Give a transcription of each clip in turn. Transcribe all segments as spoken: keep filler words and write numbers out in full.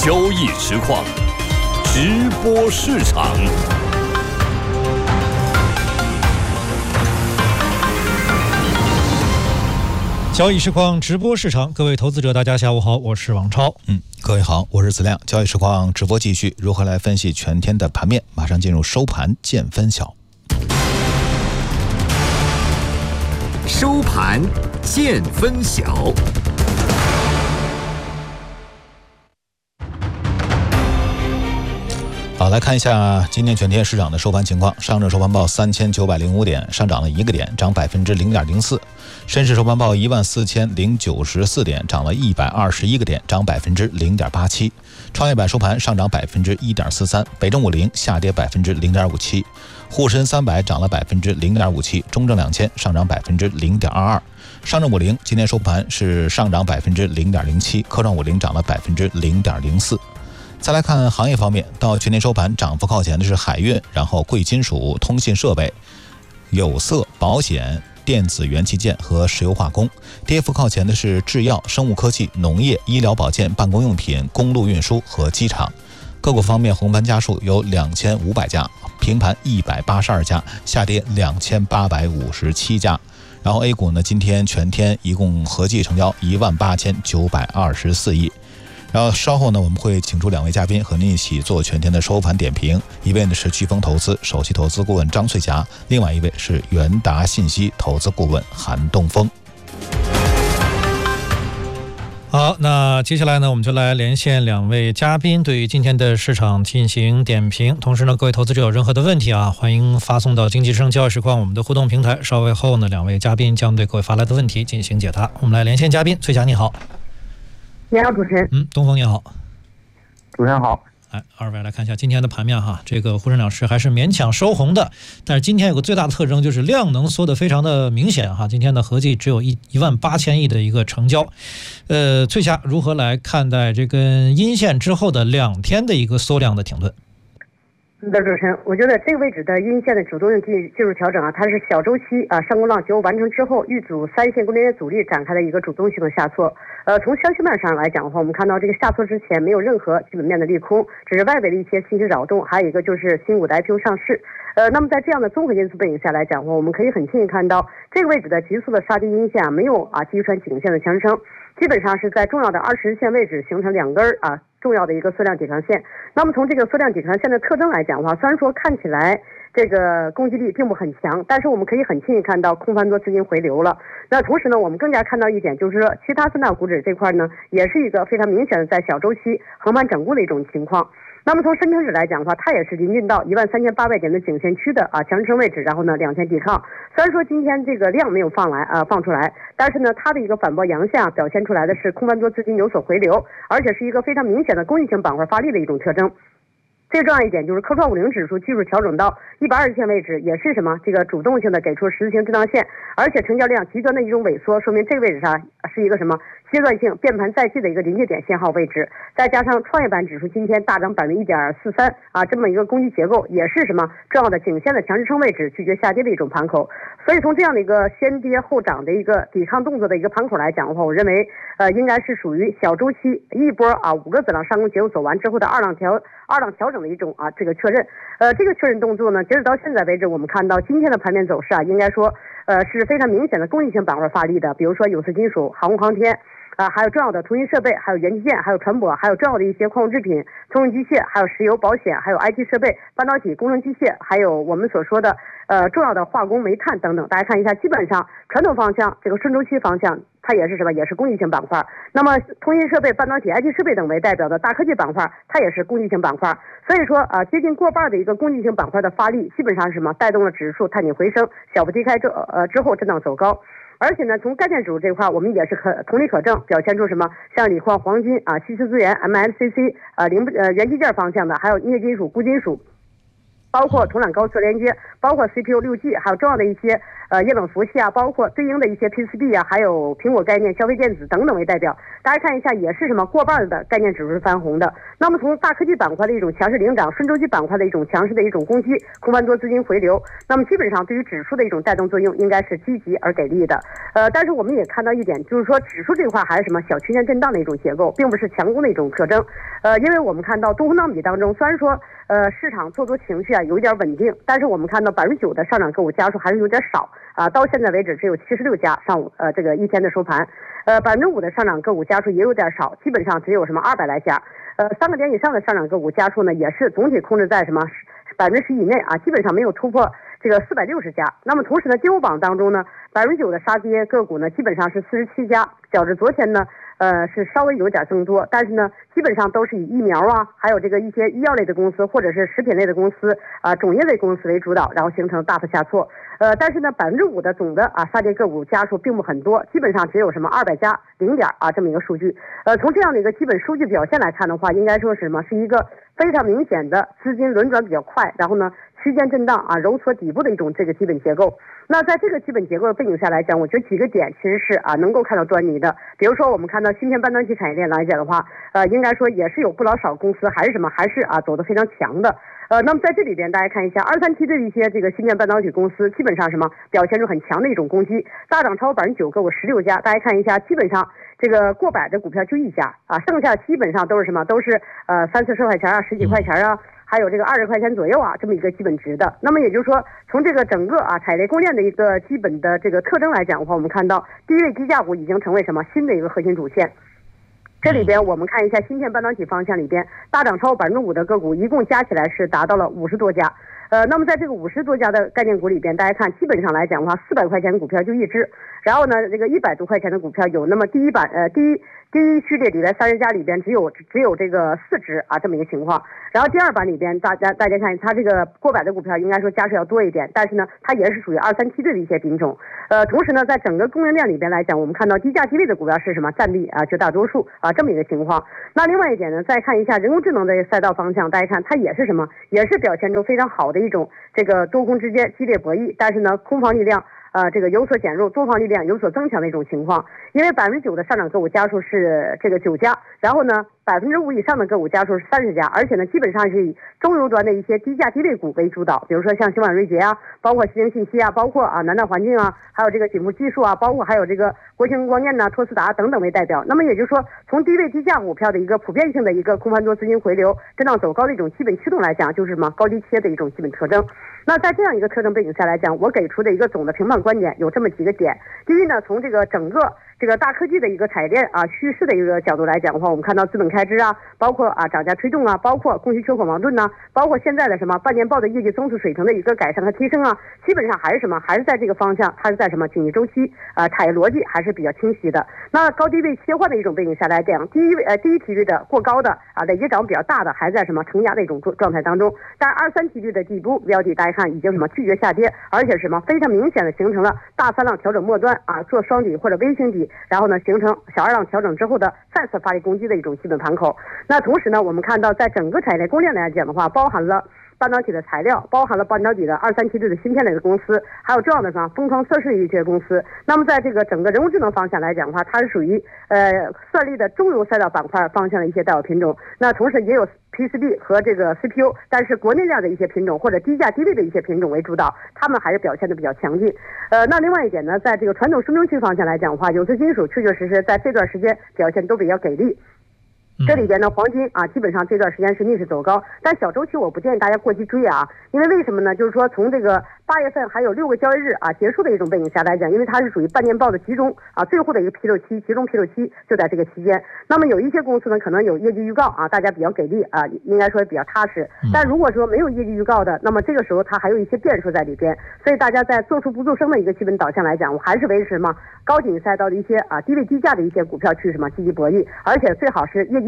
交易实况，直播市场。 交易实况直播市场，各位投资者大家下午好，我是王超。 嗯，各位好，我是子亮。交易实况直播继续，如何来分析全天的盘面？马上进入收盘见分晓。 收盘见分晓。 好，来看一下今天全天市场的收盘情况。上证收盘报三千九百零五点，上涨了一个点，涨百分之零点零四。深市收盘报一万四千零九十四点，涨了一百二十一个点，涨百分之零点八七。创业板收盘上涨百分之一点四三，北证五零下跌百分之零点五七，沪深三百涨了百分之零点五七，中证两千上涨百分之零点二二。上证五零今天收盘是上涨百分之零点零七，科创五零涨了百分之零点零四。再来看行业方面，到全天收盘涨幅靠前的是海运，然后贵金属、通信设备、有色、保险、电子元器件和石油化工。跌幅靠前的是制药、生物科技、农业、医疗保健、办公用品、公路运输和机场。个股方面，红盘家数有两千五百家，平盘一百八十二家，下跌两千八百五十七家。然后 A 股呢，今天全天一共合计成交一万八千九百二十四亿。然后稍后呢，我们会请出两位嘉宾和您一起做全天的收盘点评。一位呢是飓风投资首席投资顾问张翠霞，另外一位是元达信息投资顾问韩东风。 好，那接下来呢，我们就来连线两位嘉宾，对于今天的市场进行点评。同时呢，各位投资者有任何的问题啊，欢迎发送到经济之声交易实况我们的互动平台。稍微后呢，两位嘉宾将对各位发来的问题进行解答。我们来连线嘉宾，翠霞你好。 你好，主持人。 嗯，东风你好。 主持人好。 哎，二位来看一下今天的盘面哈，这个沪深两市还是勉强收红的，但是今天有个最大的特征就是量能缩得非常的明显哈，今天的合计只有一一万八千亿的一个成交。呃，翠霞如何来看待这根阴线之后的两天的一个缩量的停顿？ 是的，主持人，我觉得这个位置的阴线的主动性技技术调整啊，它是小周期啊上攻浪结构完成之后，遇阻三线攻坚阻力展开的一个主动性的下挫。呃，从消息面上来讲的话，我们看到这个下挫之前没有任何基本面的利空，只是外围的一些信息扰动，还有一个就是新股的 I P O 上市。呃，那么在这样的综合因素背景下来讲的话，我们可以很清晰看到这个位置的急速的杀跌阴线啊，没有啊击穿颈线的强支撑，基本上是在重要的二十日线位置形成两根啊重要的一个缩量抵抗线。那么从这个缩量抵抗线的特征来讲的话，虽然说看起来这个攻击力并不很强，但是我们可以很清晰看到空翻多资金回流了。那同时呢，我们更加看到一点，就是说其他三大股指这块呢，也是一个非常明显的在小周期横盘整固的一种情况。那么从深成指来讲的话，它也是临近到一万三千八百点的颈线区的啊强支撑位置，然后呢两天抵抗。虽然说今天这个量没有放来啊放出来，但是呢它的一个反驳阳线啊表现出来的是空翻多资金有所回流，而且是一个非常明显的攻击性板块发力的一种特征。最重要一点就是科创五零指数技术调整到一百二十线位置，也是什么这个主动性的给出十字形震荡线，而且成交量极端的一种萎缩，说明这个位置上是一个什么阶段性变盘在即的一个临界点信号位置。再加上创业板指数今天大涨百分之一点四三啊，这么一个攻击结构，也是什么重要的颈线的强支撑位置，拒绝下跌的一种盘口。所以从这样的一个先跌后涨的一个抵抗动作的一个盘口来讲的话，我认为呃应该是属于小周期一波啊五个子浪上攻结构走完之后的二浪调二浪调整的一种啊这个确认。呃这个确认动作呢，截止到现在为止，我们看到今天的盘面走势啊，应该说呃是非常明显的攻击性板块发力的，比如说有色金属、航空航天啊、呃，还有重要的通信设备，还有元器件，还有船舶，还有重要的一些矿物制品、通用机械，还有石油、保险，还有 I T 设备、半导体、工程机械，还有我们所说的呃重要的化工、煤炭等等。大家看一下，基本上传统方向这个顺周期方向，它也是什么？也是攻击性板块。那么通信设备、半导体、I T 设备等为代表的大科技板块，它也是攻击性板块。所以说啊、呃，接近过半的一个攻击性板块的发力，基本上是什么？带动了指数探底回升，小幅低开之呃之后震荡走高。而且呢，从概念指数这块，我们也是可同理可证，表现出什么？像锂矿、黄金啊、稀释资源、M S C C 啊、零呃元器件方向的，还有镍金属、钴金属。 包括同缆高速连接，包括 C P U 六 G， 还有重要的一些呃液冷服务器啊，包括对应的一些 P C B 啊，还有苹果概念、消费电子等等为代表。大家看一下，也是什么过半的概念指数是翻红的。那么从大科技板块的一种强势领涨，顺周期板块的一种强势的一种攻击，空翻多资金回流，那么基本上对于指数的一种带动作用应该是积极而给力的。呃，但是我们也看到一点，就是说指数这块还是什么小区间震荡的一种结构，并不是强攻的一种特征。呃，因为我们看到东风纳米当中，虽然说呃市场做多情绪啊有一点稳定，但是我们看到百分之九的上涨个股家数还是有点少啊，到现在为止只有七十六家上午呃这个一天的收盘，呃百分之五的上涨个股家数也有点少，基本上只有什么二百来家，呃三个点以上的上涨个股家数呢也是总体控制在什么百分之十以内啊，基本上没有突破这个四百六十家。那么同时呢，金融榜当中呢，百分之九的杀跌个股呢，基本上是四十七家，较之昨天呢，呃是稍微有点增多，但是呢，基本上都是以疫苗啊，还有这个一些医药类的公司或者是食品类的公司啊、呃，种业类公司为主导，然后形成大幅下挫。呃，但是呢，百分之五的总的啊杀跌个股家数并不很多，基本上只有什么二百家零点啊这么一个数据。呃，从这样的一个基本数据表现来看的话，应该说是什么？是一个非常明显的资金轮转比较快，然后呢区间震荡啊揉搓底部的一种这个基本结构。那在这个基本结构的背景下来讲，我觉得几个点其实是啊能够看到端倪的。比如说我们看到芯片半导体产业链来讲的话，呃，应该说也是有不老少公司还是什么还是啊走得非常强的。呃，那么在这里边大家看一下二三梯队的一些这个芯片半导体公司，基本上什么表现出很强的一种攻击，大涨超过百分之九个，我十六家，大家看一下，基本上这个过百的股票就一家啊，剩下基本上都是什么，都是呃三四十块钱啊，十几块钱啊。还有这个二十块钱左右啊，这么一个基本值的。那么也就是说，从这个整个啊产业供应链的一个基本的这个特征来讲的话，我们看到低位低价股已经成为什么新的一个核心主线。这里边我们看一下芯片半导体方向里边大涨超过百分之五的个股，一共加起来是达到了五十多家。呃，那么在这个五十多家的概念股里边，大家看基本上来讲的话，四百块钱的股票就一只，然后呢，这个一百多块钱的股票有那么第一版呃第一第一序列里边三十家里边只有只有这个四只啊这么一个情况，然后第二版里边大家大家看它这个过百的股票应该说家数要多一点，但是呢它也是属于二三梯队的一些品种。呃，同时呢在整个供应链里边来讲，我们看到低价低位的股票是什么占比啊绝大多数啊这么一个情况。那另外一点呢，再看一下人工智能的赛道方向，大家看它也是什么也是表现出非常好的一种这个多空之间激烈博弈，但是呢空方力量呃，这个有所减弱，多方力量有所增强的一种情况。因为百分之九的上涨个股家数是这个九家，然后呢百分之五以上的个股家数是三十家，而且呢基本上是以中游端的一些低价低位股为主导，比如说像新晚瑞捷啊，包括西京信息啊，包括啊南大环境啊，还有这个景富技术啊，包括还有这个国兴光电呐、托斯达等等为代表。那么也就是说，从低位低价股票的一个普遍性的一个空翻多资金回流、震荡走高的一种基本驱动来讲，就是什么高低切的一种基本特征。那在这样一个特征背景下来讲，我给出的一个总的评判观点有这么几个点。第一呢，从这个整个这个大科技的一个产业链啊趋势的一个角度来讲的话，我们看到资本开支啊，包括啊涨价推动啊，包括供需缺口矛盾呐、啊，包括现在的什么半年报的业绩增速水平的一个改善和提升啊，基本上还是什么，还是在这个方向，还是在什么经济周期啊产业逻辑还是比较清晰的。那高低位切换的一种背景下来讲，第一位呃第一梯队的过高的啊累计涨比较大的还在什么承压的一种状态当中，但二三梯队的底部标的大家看已经什么拒绝下跌，而且什么非常明显的形成了大三浪调整末端啊做双底或者微型底，然后呢形成小二浪调整之后的再次发力攻击的一种基本盘口。那同时呢，我们看到在整个产业链供应链来讲的话，包含了半导体的材料，包含了半导体的二三梯队的芯片类的公司，还有重要的什么封装测试的一些公司。那么在这个整个人工智能方向来讲的话，它是属于呃算力的中游赛道板块方向的一些代表品种。那同时也有 P C B 和这个 C P U， 但是国内量的一些品种或者低价低位的一些品种为主导，他们还是表现的比较强劲。呃，那另外一点呢，在这个传统顺周期方向来讲的话，有色金属确确实实在这段时间表现都比较给力。这里边呢，黄金啊，基本上这段时间是逆势走高，但小周期我不建议大家过去追啊，因为为什么呢？就是说从这个八月份还有六个交易日啊结束的一种背景下来讲，因为它是属于半年报的集中啊最后的一个披露期，集中披露期就在这个期间。那么有一些公司呢，可能有业绩预告啊，大家比较给力啊，应该说比较踏实。但如果说没有业绩预告的，那么这个时候它还有一些变数在里边，所以大家在做出不做声的一个基本导向来讲，我还是维持什么高景赛道的一些啊低位低价的一些股票去什么积极博弈，而且最好是业绩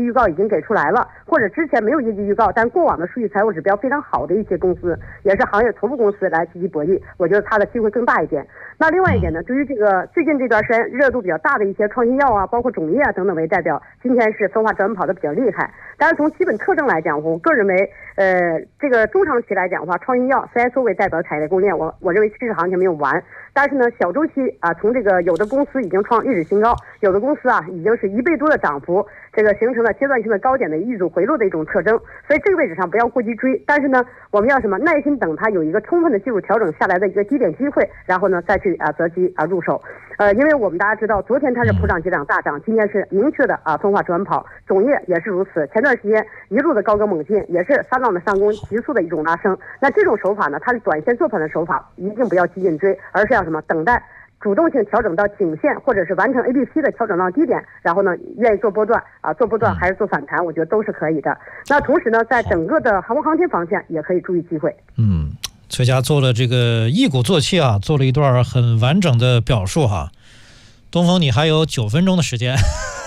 绩预告已经给出来了，或者之前没有业绩预告，但过往的数据财务指标非常好的一些公司，也是行业头部公司来积极博弈，我觉得它的机会更大一点。那另外一点呢，对于这个最近这段时间热度比较大的一些创新药啊，包括种业啊等等为代表，今天是分化转跑的比较厉害。但是从基本特征来讲，我个人认为，呃，这个中长期来讲的话，创新药 C S O 为代表的产业供应链，我我认为这个行情没有完。但是呢，小周期啊，从这个有的公司已经创历史新高，有的公司啊已经是一倍多的涨幅，这个形成了阶段性的高点的一组回落的一种特征。所以这个位置上不要过激追，但是呢，我们要什么耐心等它有一个充分的技术调整下来的一个低点机会，然后呢再去啊择机啊入手。呃，因为我们大家知道，昨天它是普涨急涨大涨，今天是明确的啊分化转跑，种业也是如此。前段时间一路的高歌猛进，也是三浪的上攻急速的一种拉升。那这种手法呢，它是短线做盘的手法，一定不要激进追，而是要什么等待主动性调整到颈线，或者是完成 A B C 的调整到低点，然后呢愿意做波段啊，做波段还是做反弹，我觉得都是可以的。那同时呢，在整个的航空航天方向也可以注意机会。 嗯，崔家做了这个一鼓作气啊，做了一段很完整的表述哈。东风，你还有九分钟的时间。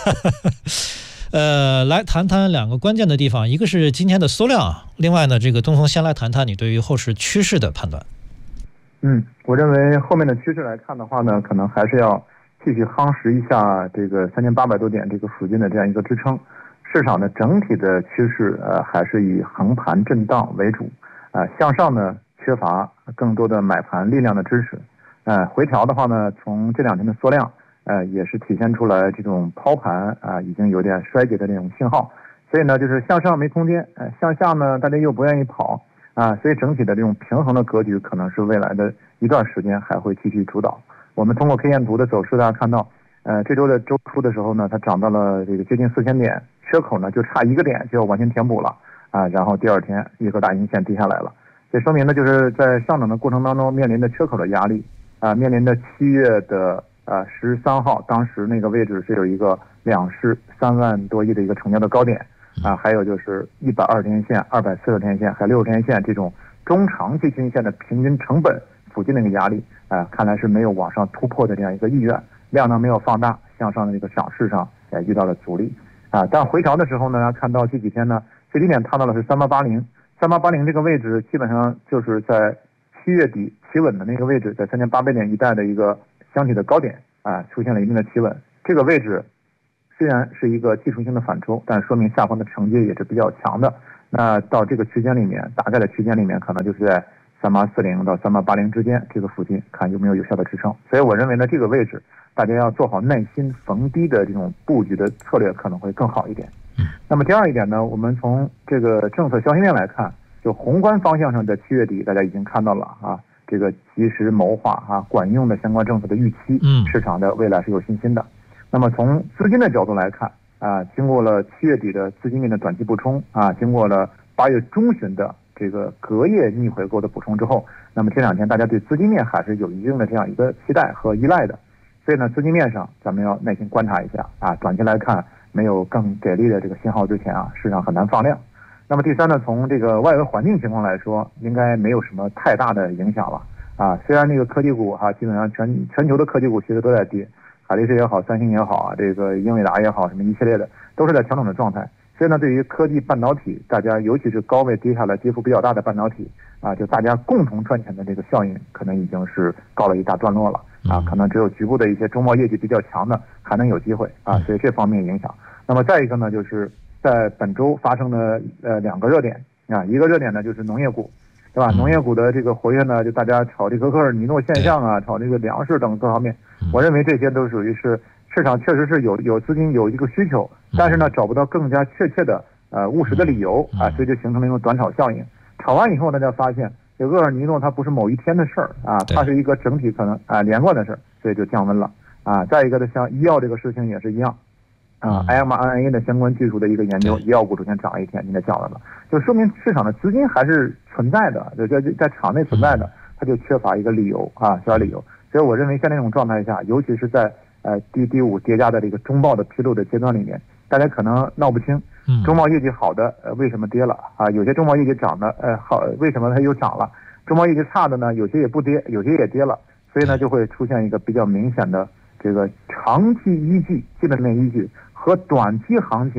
呃，来谈谈两个关键的地方，一个是今天的缩量啊，另外呢，这个东风先来谈谈你对于后市趋势的判断。 嗯，我认为后面的趋势来看的话呢，可能还是要继续夯实一下这个三千八百多点这个附近的这样一个支撑。市场的整体的趋势呃还是以横盘震荡为主，呃向上呢缺乏更多的买盘力量的支持，呃回调的话呢，从这两天的缩量。呃，也是体现出来这种抛盘啊、呃，已经有点衰竭的这种信号，所以呢，就是向上没空间，呃，向下呢，大家又不愿意跑啊、呃，所以整体的这种平衡的格局，可能是未来的一段时间还会继续主导。我们通过 K 线图的走势，大家看到，呃，这周的周初的时候呢，它涨到了这个接近四千点，缺口呢就差一个点就要完全填补了啊、呃，然后第二天一根大阴线跌下来了，这说明呢，就是在上涨的过程当中面临的缺口的压力啊、呃，面临的七月的。呃，十三号当时那个位置是有一个两市三万多亿的一个成交的高点啊、呃，还有就是一百二十天线、二百四十天线还有六十天线这种中长期均线的平均成本附近的一个压力啊、呃，看来是没有往上突破的这样一个意愿，量呢没有放大，向上的这个涨势上也遇到了阻力啊、呃。但回调的时候呢，看到这几天呢最低点探到了是三八八零，三八八零这个位置基本上就是在七月底企稳的那个位置，在三千八百点一带的一个。箱体的高点啊，出现了一定的企稳，这个位置虽然是一个技术性的反抽，但说明下方的承接也是比较强的。那到这个区间里面，大概的区间里面，可能就是在三八四零到三八八零之间这个附近，看有没有有效的支撑。所以我认为呢，这个位置大家要做好耐心逢低的这种布局的策略，可能会更好一点。那么第二一点呢，我们从这个政策消息面来看，就宏观方向上，在七月底大家已经看到了啊。这个及时谋划啊，管用的相关政策的预期，嗯，市场的未来是有信心的。那么从资金的角度来看啊，经过了七月底的资金面的短期补充啊，经过了八月中旬的这个隔夜逆回购的补充之后，那么这两天大家对资金面还是有一定的这样一个期待和依赖的。所以呢，资金面上咱们要耐心观察一下啊，短期来看没有更给力的这个信号之前啊，市场很难放量。那么第三呢，从这个外围环境情况来说，应该没有什么太大的影响了啊。虽然那个科技股哈、啊，基本上全全球的科技股其实都在跌，海力士也好，三星也好啊，这个英伟达也好，什么一系列的都是在调整的状态。所以呢，对于科技半导体，大家尤其是高位跌下来跌幅比较大的半导体啊，就大家共同赚钱的这个效应，可能已经是告了一大段落了啊。可能只有局部的一些中贸业绩比较强的还能有机会啊，所以这方面影响。那么再一个呢，就是在本周发生的呃两个热点啊，一个热点呢就是农业股，对吧？农业股的这个活跃呢，就大家炒这个赫尔尼诺现象啊，炒这个粮食等各方面，我认为这些都属于是市场确实是有有资金有一个需求，但是呢找不到更加确切的呃务实的理由啊，所以就形成了一种短炒效应。炒完以后大家发现，这个赫尔尼诺它不是某一天的事儿啊，它是一个整体可能啊连贯的事儿，所以就降温了啊。再一个呢，像医药这个事情也是一样。啊 ，M R N A 的相关技术的一个研究，医药股昨天涨了一天，今天降温了，就说明市场的资金还是存在的，就在在场内存在的，它就缺乏一个理由啊，缺乏理由。所以我认为在那种状态下，尤其是在呃第第五叠加的这个中报的披露的阶段里面，大家可能闹不清，中报业绩好的呃为什么跌了啊？有些中报业绩涨的呃好，为什么它又涨了？中报业绩差的呢，有些也不跌，有些也跌了，所以呢就会出现一个比较明显的这个长期依据、基本面依据和短期行情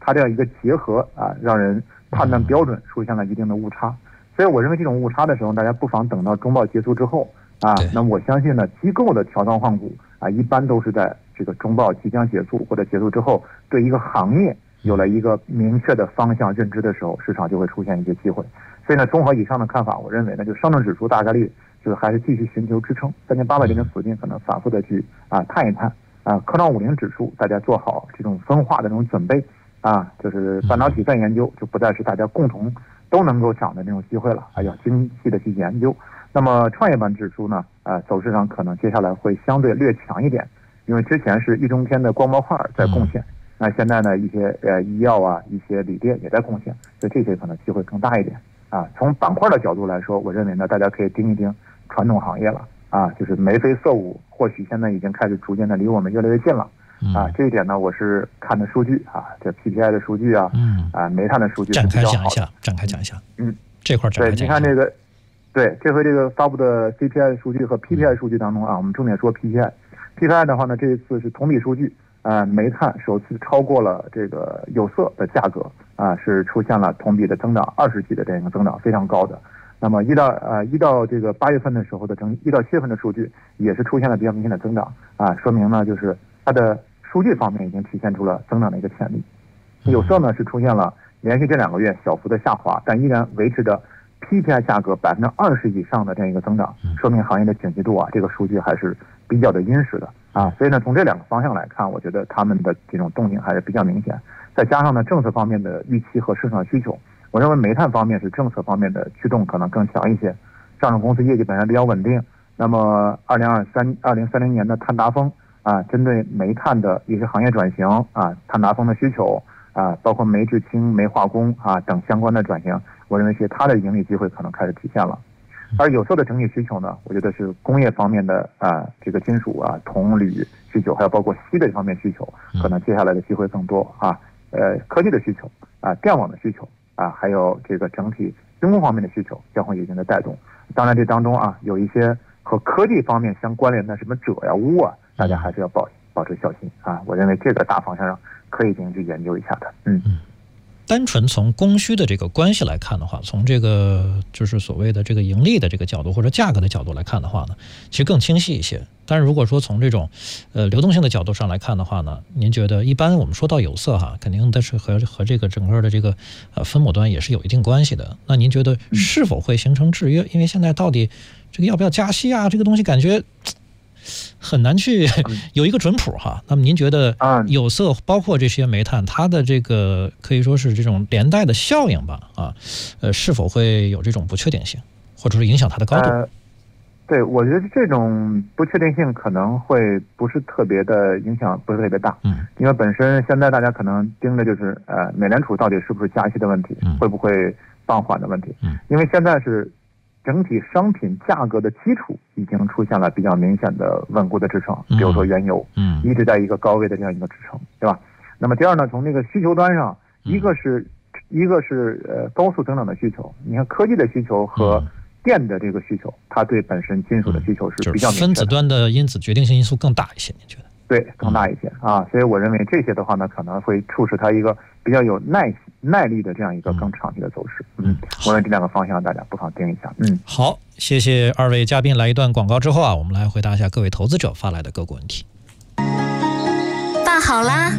它这样一个结合啊，让人判断标准出现了一定的误差。所以我认为这种误差的时候，大家不妨等到中报结束之后啊，那我相信呢，机构的调仓换股啊，一般都是在这个中报即将结束或者结束之后，对一个行业有了一个明确的方向认知的时候，市场就会出现一些机会。所以呢，综合以上的看法，我认为呢，就上证指数大概率就是还是继续寻求支撑，三千八百点的附近可能反复的去啊探一探啊。科创五零指数大家做好这种分化的这种准备啊，就是半导体再研究就不再是大家共同都能够涨的那种机会了，还要精细的去研究。那么创业板指数呢，呃，走势上可能接下来会相对略强一点，因为之前是一中天的光模块在贡献，那现在呢，一些呃医药啊，一些锂电也在贡献，所以这些可能机会更大一点啊。从板块的角度来说，我认为呢，大家可以盯一盯传统行业了啊，就是眉飞色舞，或许现在已经开始逐渐的离我们越来越近了。啊，这一点呢，我是看的数据啊，这 P P I 的数据啊，嗯，啊，煤炭的数据展开讲一下，展开讲一下，嗯，这块展开讲一下。 对，你看这个，对，这回这个发布的 C P I 的数据和 P P I 数据当中啊，我们重点说 P P I。P P I 的话呢，这一次是同比数据，啊，煤炭首次超过了这个有色的价格啊，是出现了同比的增长，二十几的这样一个增长，非常高的。那么一到呃一到这个八月份的时候的整一到七月份的数据也是出现了比较明显的增长啊，说明呢就是它的数据方面已经体现出了增长的一个潜力。有色呢是出现了连续这两个月小幅的下滑，但依然维持着 P P I 价格百分之二十以上的这样一个增长，说明行业的景气度啊，这个数据还是比较的殷实的啊。所以呢，从这两个方向来看，我觉得他们的这种动静还是比较明显。再加上呢，政策方面的预期和市场需求，我认为煤炭方面是政策方面的驱动可能更强一些。上市公司业绩本身比较稳定，那么二零二三、二零三零年的碳达峰啊，针对煤炭的一些行业转型啊，碳达峰的需求啊，包括煤制氢、煤化工啊等相关的转型，我认为是它的盈利机会可能开始体现了。而有色的整体需求呢，我觉得是工业方面的啊，这个金属啊、铜、铝需求，还有包括锡的这方面需求，可能接下来的机会更多啊。呃，科技的需求啊，电网的需求啊，还有这个整体军工方面的需求将会有一定的带动。当然，这当中啊，有一些和科技方面相关联的什么锗呀、钨啊，大家还是要保保持小心啊。我认为这个大方向上可以进行去研究一下的。嗯。 单纯从供需的这个关系来看的话，从这个就是所谓的这个盈利的这个角度或者价格的角度来看的话呢，其实更清晰一些。但是如果说从这种呃流动性的角度上来看的话呢，您觉得一般我们说到有色哈，肯定但是和和这个整个的这个呃分母端也是有一定关系的。那您觉得是否会形成制约？因为现在到底这个要不要加息啊，这个东西感觉很难去有一个准谱哈。那么您觉得有色包括这些煤炭，它的这个可以说是这种连带的效应吧啊，呃，是否会有这种不确定性，或者是影响它的高度？ 呃、对，我觉得这种不确定性可能会不是特别的影响，不是特别大。嗯，因为本身现在大家可能盯着就是呃，美联储到底是不是加息的问题，嗯、会不会放缓的问题。嗯，因为现在是整体商品价格的基础已经出现了比较明显的稳固的支撑，比如说原油，嗯，一直在一个高位的这样一个支撑，对吧？那么第二呢，从这个需求端上，一个是一个是呃高速增长的需求，你看科技的需求和电的这个需求，它对本身金属的需求是比较明显的， 就是分子端的因子决定性因素更大一些，你觉得？ 对，更大一些啊，所以我认为这些的话呢，可能会促使它一个比较有耐耐力的这样一个更长期的走势。嗯，我认为这两个方向大家不妨盯一下。嗯， 好，谢谢二位嘉宾。来一段广告之后啊，我们来回答一下各位投资者发来的个股问题。 饭好啦，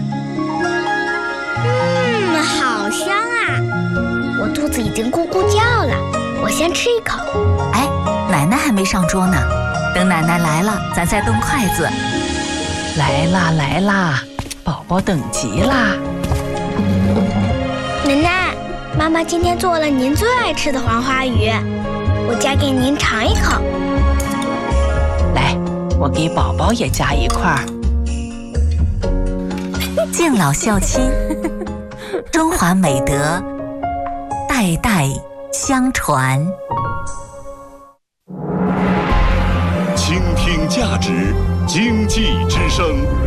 嗯，好香啊！我肚子已经咕咕叫了，我先吃一口。 哎，奶奶还没上桌呢，等奶奶来了，咱再动筷子。 来啦来啦，宝宝等急啦！ 奶奶，妈妈今天做了您最爱吃的黄花鱼，我夹给您尝一口。 来，我给宝宝也夹一块儿。 敬老孝亲，中华美德代代相传。 倾听价值，经济之声。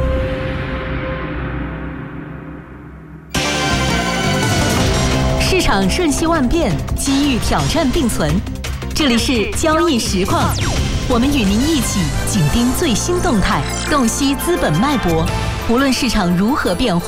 市场瞬息万变，机遇挑战并存。这里是交易实况，我们与您一起紧盯最新动态，洞悉资本脉搏。无论市场如何变幻，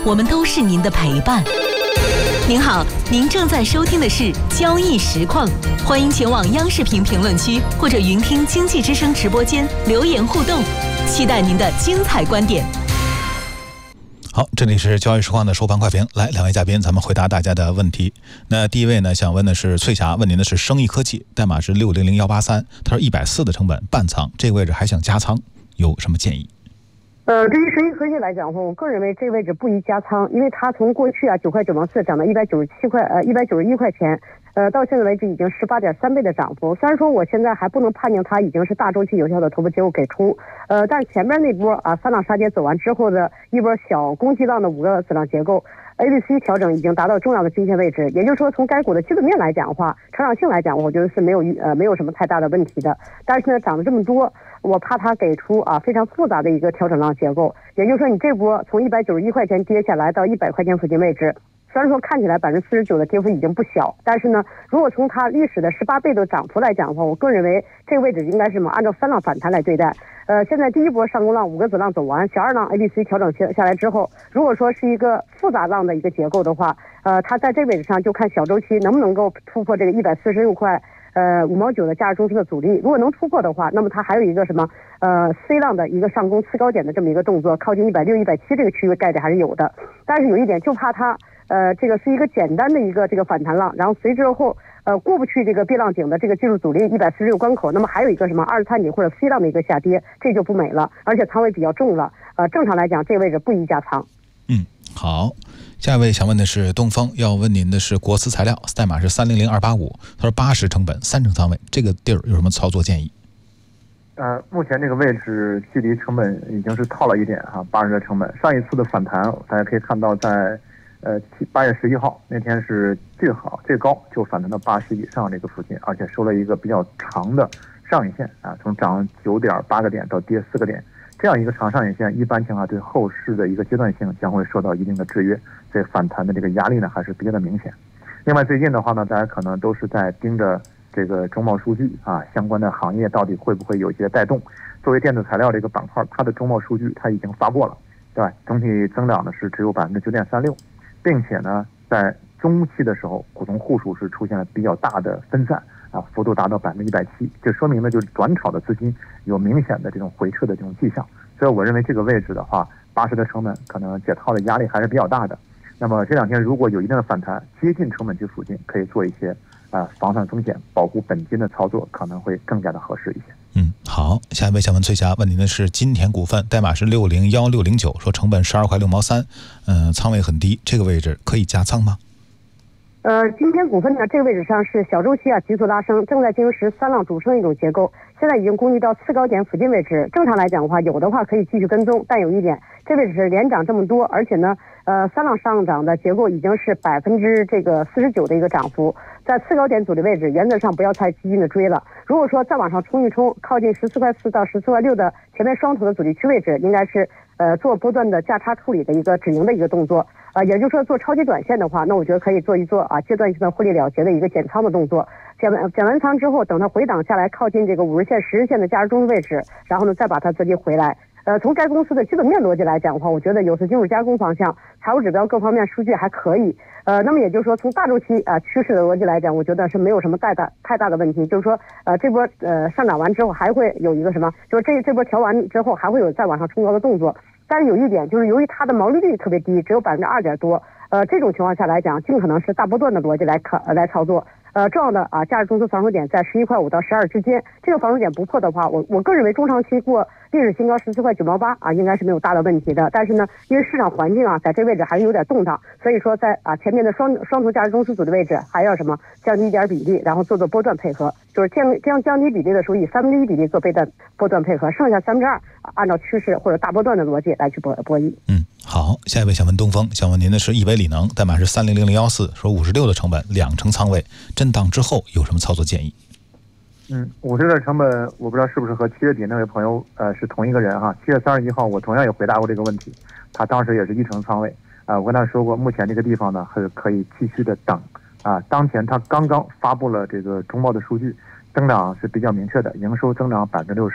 我们都是您的陪伴。您好，您正在收听的是交易实况，欢迎前往央视频评论区或者云听经济之声直播间留言互动，期待您的精彩观点。 好，这里是交易实况的收盘快评，来，两位嘉宾，咱们回答大家的问题。那第一位呢，想问的是翠霞，问您的是生意科技，代码是六零零一八三，他说一百四的成本半仓，这个位置还想加仓，有什么建议？ 呃，对于生意科技来讲的话，我个人认为这个位置不宜加仓，因为它从过去啊九块九毛四涨到一百九十七块，呃一百九十一块钱，呃到现在为止已经十八点三倍的涨幅。虽然说我现在还不能判定它已经是大周期有效的头部结构给出，呃，但是前面那波啊三浪杀跌走完之后的一波小攻击浪的五个子浪结构。A B C 调整已经达到重要的均线位置，也就是说，从该股的基本面来讲的话，成长性来讲，我觉得是没有呃没有什么太大的问题的。但是呢，涨了这么多，我怕它给出啊非常复杂的一个调整浪结构，也就是说，你这波从一百九十一块钱跌下来到一百块钱附近位置，虽然说看起来百分之四十九的跌幅已经不小，但是呢，如果从它历史的十八倍的涨幅来讲的话，我个人认为这个位置应该是嘛按照三浪反弹来对待。呃，现在第一波上攻浪五个子浪走完，小二浪 A B C 调整下来之后，如果说是一个复杂浪的一个结构的话，呃，它在这位置上就看小周期能不能够突破这个一百四十六块呃五毛九的价值中心的阻力。如果能突破的话，那么它还有一个什么呃 C 浪的一个上攻次高点的这么一个动作，靠近一百六、一百七这个区域概率还是有的。但是有一点，就怕它呃这个是一个简单的一个这个反弹浪，然后随之后。呃，过不去这个 B 浪顶的这个技术阻力一百四十六关口，那么还有一个什么二次探底或者 C 浪的一个下跌，这就不美了，而且仓位比较重了。呃，正常来讲，这个位置不宜加仓。 嗯，好，下一位想问的是东风，要问您的是国思材料，代码是三零零二八五，他说八十成本三成仓位，这个地儿有什么操作建议？ 呃，目前这个位置距离成本已经是套了一点哈，八十的成本。上一次的反弹，大家可以看到在。呃，八月十一号那天是最好最高就反弹到八十以上这个附近，而且收了一个比较长的上影线啊，从涨九点八个点到跌四个点，这样一个长上影线，一般情况下对后市的一个阶段性将会受到一定的制约，所以反弹的这个压力呢还是比较的明显。另外最近的话呢，大家可能都是在盯着这个中贸数据啊，相关的行业到底会不会有一些带动。作为电子材料这个板块，它的中贸数据它已经发过了，对吧？总体增长呢是只有百分之九点三六。并且呢，在中期的时候，股东户数是出现了比较大的分散啊，幅度达到百分之一百七，这说明呢就是短炒的资金有明显的这种回撤的这种迹象。所以我认为这个位置的话，八十的成本可能解套的压力还是比较大的。那么这两天如果有一定的反弹，接近成本区附近，可以做一些啊、呃、防范风险、保护本金的操作，可能会更加的合适一些。 嗯，好，下一位想问翠霞，问您的是金田股份，代码是六零幺六零九，说成本十二块六毛三，嗯，仓位很低，这个位置可以加仓吗？ 呃，金田股份呢，这个位置上是小周期啊急速拉升，正在进入十三浪主升的一种结构，现在已经攻击到次高点附近位置。正常来讲的话，有的话可以继续跟踪，但有一点，这位置是连涨这么多，而且呢，呃，三浪上涨的结构已经是百分之这个四十九的一个涨幅。在次高点阻力位置，原则上不要太激进的追了。如果说再往上冲一冲，靠近十四块四到十四块六的前面双头的阻力区位置，应该是呃做波段的价差处理的一个止盈的一个动作。啊、呃，也就是说做超级短线的话，那我觉得可以做一做啊阶段性的获利了结的一个减仓的动作。减完减完仓之后，等它回档下来，靠近这个五日线、十日线的价值中位置，然后呢再把它资金回来。呃，从该公司的基本面逻辑来讲的话，我觉得有次进入加工方向，财务指标各方面数据还可以。呃，那么也就是说，从大周期啊、呃、趋势的逻辑来讲，我觉得是没有什么太大太大的问题。就是说，呃，这波呃上涨完之后，还会有一个什么？就是这这波调完之后，还会有再往上冲高的动作。但是有一点，就是由于它的毛利率特别低，只有百分之二点多，呃，这种情况下来讲，尽可能是大波段的逻辑来看、呃、来操作。呃，重要的啊，价值中枢防守点在十一块五到十二之间，这个防守点不破的话，我我个人认为中长期过历史新高十四块九毛八啊，应该是没有大的问题的。但是呢，因为市场环境啊，在这位置还是有点动荡，所以说在啊前面的双双头价值中枢组的位置还要什么降低一点比例，然后做做波段配合，就是降降降低比例的时候以三分之一比例做倍的波段配合，剩下三分之二按照趋势或者大波段的逻辑来去博博弈。 嗯。好，下一位想问东风，想问您的是易维理能，代码是三零零零幺四，说五十六的成本，两成仓位，震荡之后有什么操作建议？ 嗯，五十的成本，我不知道是不是和七月底那位朋友呃是同一个人哈。七月三十一号，我同样也回答过这个问题，他当时也是一成仓位啊、呃。我跟他说过，目前这个地方呢，是可以继续的等啊。当前他刚刚发布了这个中贸的数据，增长是比较明确的，营收增长百分之六十二。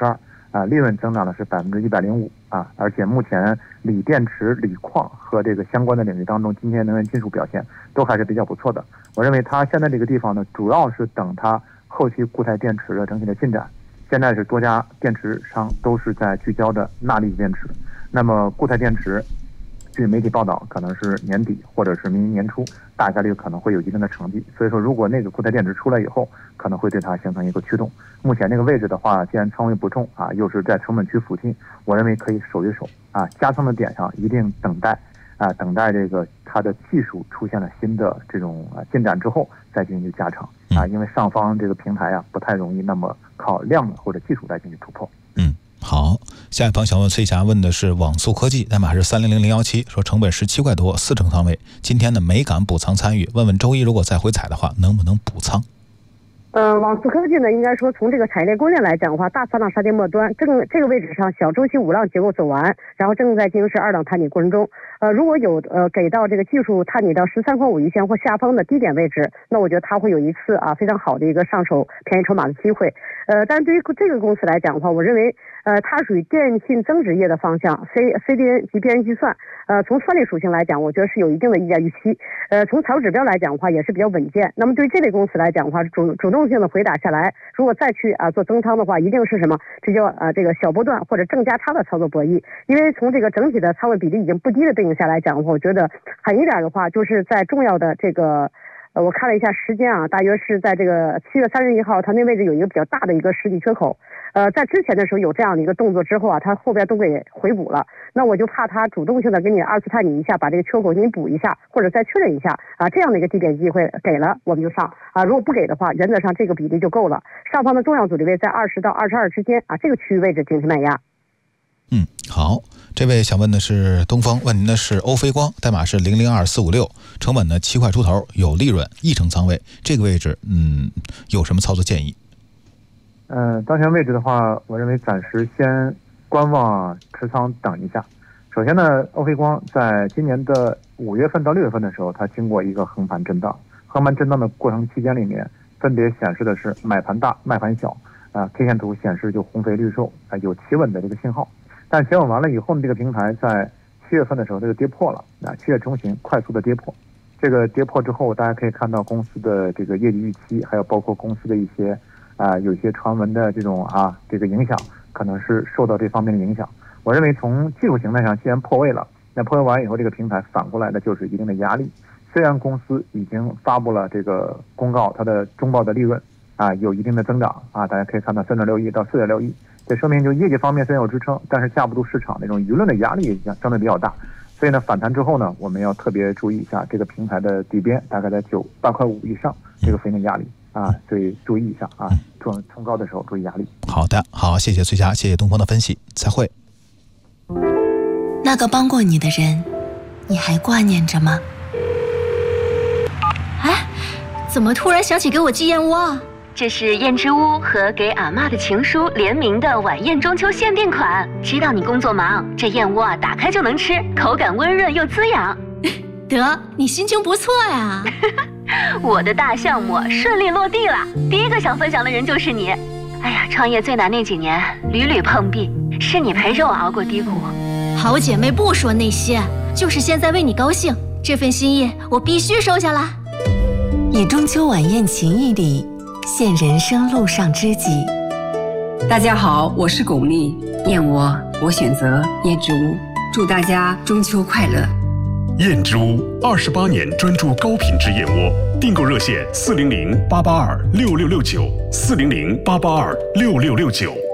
啊，利润增长的是百分之一百零五啊，而且目前锂电池、锂矿和这个相关的领域当中，今天能源金属表现都还是比较不错的。我认为它现在这个地方呢，主要是等它后期固态电池的整体的进展。现在是多家电池商都是在聚焦的钠离子电池，那么固态电池，据媒体报道，可能是年底或者是明年年初，大概率可能会有一定的成绩。所以说，如果那个固态电池出来以后，可能会对它形成一个驱动。目前这个位置的话，既然仓位不重啊，又是在成本区附近，我认为可以守一守啊。加仓的点上一定等待啊，等待这个它的技术出现了新的这种啊进展之后，再进行加长啊，因为上方这个平台啊不太容易那么靠量的或者技术来进行突破。 嗯。好，下一朋想问崔霞，问的是网速科技，代码是三零零零一七，说成本十七块多，四成仓位，今天呢没敢补仓参与，问问周一如果再回踩的话，能不能补仓？ 呃，网速科技呢，应该说从这个产业链供应链来讲的话，大三档杀跌末端，这个这个位置上小周期五浪结构走完，然后正在进行是二档探底过程中。呃，如果有呃给到这个技术探底到十三块五一线或下方的低点位置，那我觉得它会有一次啊非常好的一个上手便宜筹码的机会。呃，但是对于这个公司来讲的话，我认为呃它属于电信增值业的方向 ，C C D N 及边缘计算。呃，从算力属性来讲，我觉得是有一定的溢价预期。呃，从财务指标来讲的话，也是比较稳健。那么对于这类公司来讲的话，主主动性的回打下来，如果再去啊做增仓的话，一定是什么？这叫啊这个小波段或者正价差的操作博弈。因为从这个整体的仓位比例已经不低的背景下来讲的话，我觉得狠一点的话，就是在重要的这个。呃，我看了一下时间啊，大约是在这个七月三十一号，它那位置有一个比较大的一个实体缺口。呃，在之前的时候有这样的一个动作之后啊，它后边都给回补了。那我就怕它主动性的给你二次探底一下，把这个缺口给你补一下，或者再确认一下啊，这样的一个低点机会给了我们就上啊，如果不给的话，原则上这个比例就够了。上方的重要阻力位在二十到二十二之间啊，这个区域位置警示卖压。 嗯，好，这位想问的是东风，问您的是欧菲光，代码是零零二四五六，成本呢七块出头，有利润，一成仓位，这个位置嗯有什么操作建议？ 呃，当前位置的话，我认为暂时先观望持仓等一下。首先呢，欧菲光在今年的五月份到六月份的时候，它经过一个横盘震荡，横盘震荡的过程期间里面，分别显示的是买盘大、卖盘小，啊、呃、，K 线图显示就红肥绿瘦，啊、呃，有企稳的这个信号。但企稳完了以后呢，这个平台在七月份的时候它就跌破了，啊，七月中旬快速的跌破。这个跌破之后，大家可以看到公司的这个业绩预期，还有包括公司的一些啊、呃、有一些传闻的这种啊这个影响，可能是受到这方面的影响。我认为从技术形态上，既然破位了，那破位完以后，这个平台反过来的就是一定的压力。虽然公司已经发布了这个公告，它的中报的利润啊有一定的增长啊，大家可以看到三点六亿到四点六亿。这说明就业绩方面虽然有支撑，但是架不住市场那种舆论的压力也相对比较大，所以呢反弹之后呢，我们要特别注意一下这个平台的底边大概在九八块五以上这个非常压力啊，所以注意一下啊，冲冲高的时候注意压力。 好的，好，谢谢崔霞，谢谢东风的分析，再会。 那个帮过你的人，你还挂念着吗？ 哎，怎么突然想起给我寄燕窝啊？ 这是燕之屋和给阿嬷的情书联名的晚宴中秋限定款。知道你工作忙，这燕窝啊打开就能吃，口感温润又滋养。 得，你心情不错呀。 我的大项目顺利落地了，第一个想分享的人就是你。哎呀，创业最难那几年屡屡碰壁，是你陪着我熬过低谷。 好姐妹不说那些，就是现在为你高兴，这份心意我必须收下来。 以中秋晚宴情谊里现人生路上知己。 大家好，我是巩俐，燕窝我选择燕之屋，祝大家中秋快乐。 燕之屋二十八年专注高品质燕窝，订购热线四零零八八二六六六九四零零八八二六六六九。